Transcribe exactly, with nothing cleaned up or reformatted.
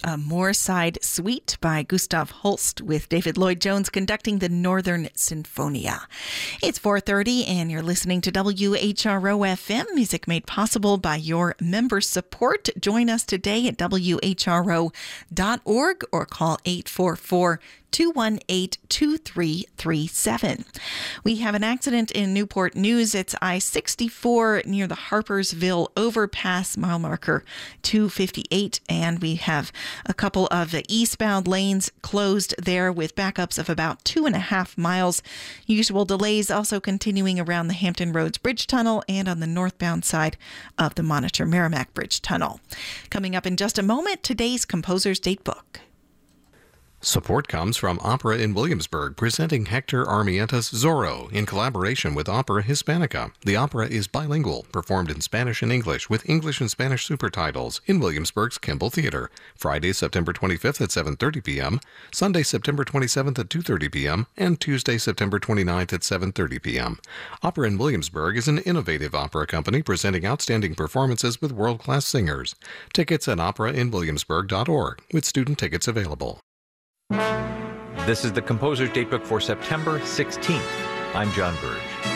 a Moorside Suite by Gustav Holst with David Lloyd-Jones conducting the Northern Sinfonia. It's four thirty and you're listening to W H R O F M, music made possible by your member support. Join us today at W H R O dot org or call eight four four, two one eight, two three three seven. We have an accident in Newport News. It's I sixty-four near the Harpersville overpass, mile marker two fifty-eight, and we have a couple of the eastbound lanes closed there with backups of about two and a half miles. Usual delays also continuing around the Hampton Roads Bridge Tunnel and on the northbound side of the Monitor Merrimack Bridge Tunnel. Coming up in just a moment, today's Composer's Date Book. Support comes from Opera in Williamsburg, presenting Hector Armienta's Zorro in collaboration with Opera Hispanica. The opera is bilingual, performed in Spanish and English with English and Spanish supertitles in Williamsburg's Kimball Theater. Friday, September twenty-fifth at seven thirty p.m., Sunday, September twenty-seventh at two thirty p.m., and Tuesday, September twenty-ninth at seven thirty p.m. Opera in Williamsburg is an innovative opera company presenting outstanding performances with world-class singers. Tickets at opera in williamsburg dot org, with student tickets available. This is the Composer's Datebook for September sixteenth. I'm John Burge.